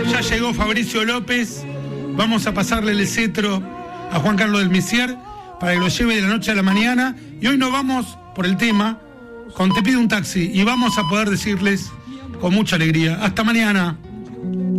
Ya llegó Fabricio López. Vamos a pasarle el cetro a Juan Carlos del Misier para que lo lleve de la noche a la mañana. Y hoy nos vamos por el tema con Te pido un taxi. Y vamos a poder decirles con mucha alegría: hasta mañana.